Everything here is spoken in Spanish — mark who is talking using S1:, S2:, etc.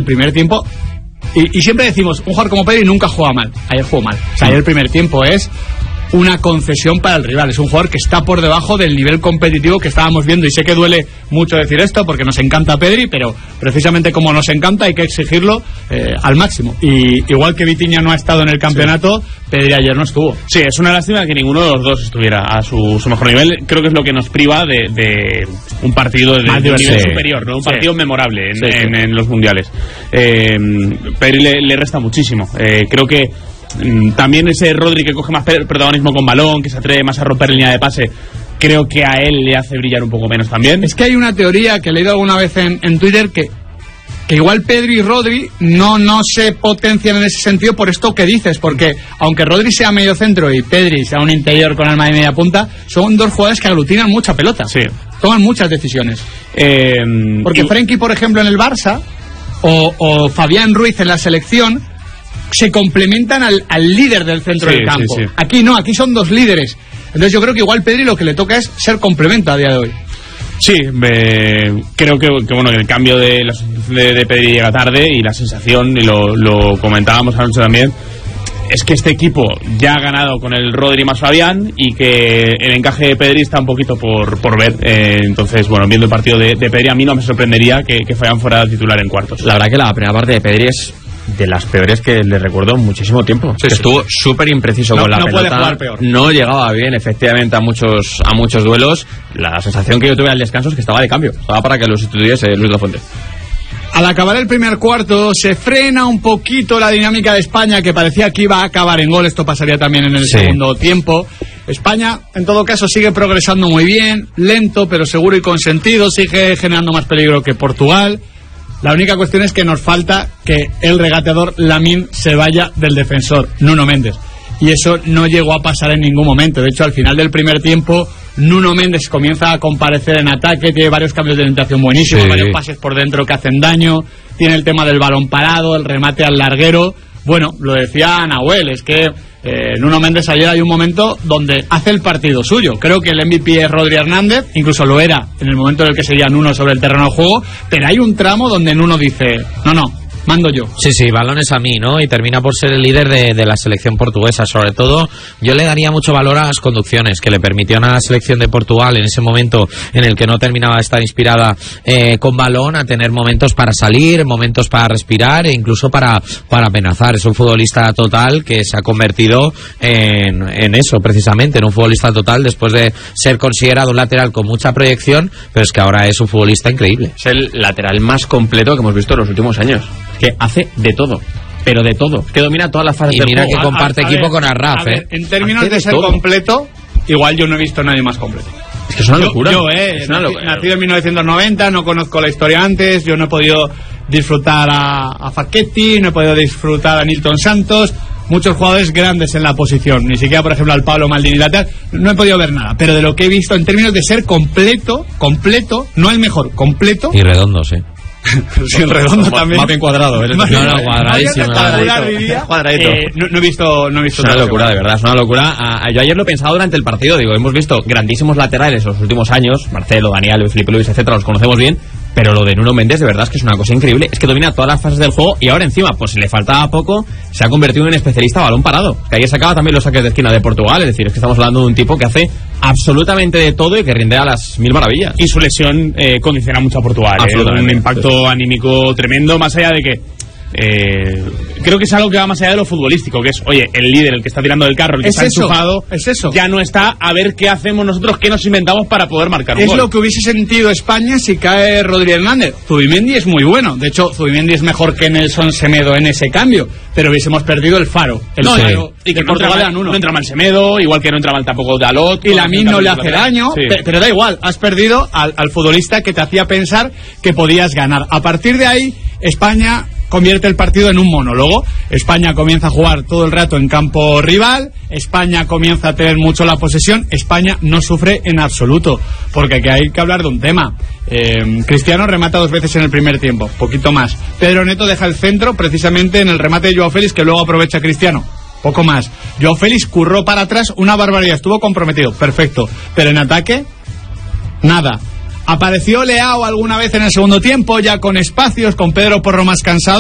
S1: primer tiempo, y siempre decimos, un jugador como Pedri nunca juega mal. Ayer jugó mal. O sea, ayer el primer tiempo es una concesión para el rival. Es un jugador que está por debajo del nivel competitivo que estábamos viendo, y sé que duele mucho decir esto porque nos encanta Pedri, pero precisamente como nos encanta hay que exigirlo al máximo. Y igual que Vitinha no ha estado en el campeonato, Pedri ayer no estuvo.
S2: Sí, es una lástima que ninguno de los dos estuviera a su mejor nivel. Creo que es lo que nos priva de un partido de nivel superior, ¿no? Un partido memorable en los mundiales. Pedri le resta muchísimo. Creo que también ese Rodri que coge más protagonismo con balón, que se atreve más a romper línea de pase, creo que a él le hace brillar un poco menos también.
S1: Es que hay una teoría que he leído alguna vez en Twitter que igual Pedri y Rodri no se potencian en ese sentido por esto que dices, porque aunque Rodri sea medio centro y Pedri sea un interior con alma de media punta, son dos jugadores que aglutinan mucha pelota, toman muchas decisiones. Porque Frenkie, por ejemplo, en el Barça, o Fabián Ruiz en la selección, se complementan al líder del centro del campo. Aquí no, aquí son dos líderes. Entonces yo creo que igual Pedri lo que le toca es ser complemento a día de hoy.
S2: Sí, creo que bueno, el cambio de la sustitución de Pedri llega tarde, y la sensación, y lo comentábamos anoche también, es que este equipo ya ha ganado con el Rodri más Fabián, y que el encaje de Pedri está un poquito por ver. Entonces, bueno, viendo el partido de Pedri, a mí no me sorprendería que Fabián fuera titular en cuartos.
S3: La verdad que la primera parte de Pedri es de las peores que le recuerdo muchísimo tiempo. Estuvo súper impreciso con la pelota.
S1: Puede jugar peor.
S3: No llegaba bien, efectivamente, a muchos duelos. La sensación que yo tuve al descanso es que estaba de cambio. Estaba para que lo sustituyese Luis de la Fuente.
S1: Al acabar el primer cuarto se frena un poquito la dinámica de España, que parecía que iba a acabar en gol. Esto pasaría también en el segundo tiempo. España, en todo caso, sigue progresando muy bien, lento pero seguro y con sentido. Sigue generando más peligro que Portugal. La única cuestión es que nos falta que el regateador Lamine se vaya del defensor, Nuno Méndez. Y eso no llegó a pasar en ningún momento. De hecho, al final del primer tiempo, Nuno Méndez comienza a comparecer en ataque, tiene varios cambios de orientación buenísimos, varios pases por dentro que hacen daño, tiene el tema del balón parado, el remate al larguero. Bueno, lo decía Nahuel, es que Nuno Méndez ayer hay un momento donde hace el partido suyo. Creo que el MVP es Rodri Hernández, incluso lo era en el momento en el que seguía Nuno sobre el terreno de juego, pero hay un tramo donde Nuno dice, no, mando yo.
S4: Sí, balones a mí, ¿no? Y termina por ser el líder de la selección portuguesa. Sobre todo, yo le daría mucho valor a las conducciones que le permitieron a la selección de Portugal, en ese momento en el que no terminaba de estar inspirada con balón, a tener momentos para salir, momentos para respirar e incluso para amenazar. Es un futbolista total que se ha convertido en eso, precisamente, en un futbolista total después de ser considerado un lateral con mucha proyección, pero es que ahora es un futbolista increíble.
S3: Es el lateral más completo que hemos visto en los últimos años. Que hace de todo, pero de todo, que domina todas las fases del juego.
S4: Y mira que comparte equipo con Arraf,
S1: En términos de ser completo, igual yo no he visto a nadie más completo.
S3: Es que es una locura.
S1: Nacido en 1990, no conozco la historia antes, yo no he podido disfrutar a Facchetti, no he podido disfrutar a Nilton Santos, muchos jugadores grandes en la posición, ni siquiera, por ejemplo, al Pablo Maldini lateral, no he podido ver nada, pero de lo que he visto en términos de ser completo, no el mejor, completo.
S4: Y redondo, sí.
S1: Sí, el redondo también.
S3: Más bien cuadrado.
S4: Cuadradísimo.
S3: Cuadradito.
S1: No he visto.
S3: Es una locura, de verdad, es una locura. Yo ayer lo he pensado durante el partido. Digo, hemos visto grandísimos laterales en los últimos años. Marcelo, Daniel, Felipe Luis, etcétera, los conocemos bien. Pero lo de Nuno Méndez, de verdad, es que es una cosa increíble. Es que domina todas las fases del juego y ahora encima, pues si le faltaba poco, se ha convertido en especialista a balón parado. Que ayer sacaba también los saques de esquina de Portugal. Es decir, es que estamos hablando de un tipo que hace absolutamente de todo y que rinde a las mil maravillas.
S2: Y su lesión condiciona mucho a Portugal. Un impacto anímico tremendo, más allá de que creo que es algo que va más allá de lo futbolístico, que es, oye, el líder, el que está tirando del carro, el que está enchufado, ya no está, a ver qué hacemos nosotros, qué nos inventamos para poder marcar un gol.
S1: Es lo que hubiese sentido España si cae Rodri Hernández. Zubimendi es muy bueno, de hecho Zubimendi es mejor que Nelson Semedo en ese cambio, pero hubiésemos perdido el faro.
S2: Y que no entra mal Semedo, igual que no entra mal tampoco Dalot.
S1: Y Lamine no le hace daño, pero da igual, has perdido al futbolista que te hacía pensar que podías ganar. A partir de ahí, España convierte el partido en un monólogo. España comienza a jugar todo el rato en campo rival, España comienza a tener mucho la posesión, España no sufre en absoluto, porque aquí hay que hablar de un tema. Cristiano remata 2 veces en el primer tiempo, poquito más. Pedro Neto deja el centro precisamente en el remate de Joao Félix, que luego aprovecha Cristiano, poco más. Joao Félix curró para atrás, una barbaridad, estuvo comprometido, perfecto, pero en ataque, nada. Apareció Leao alguna vez en el segundo tiempo, ya con espacios, con Pedro Porro más cansado.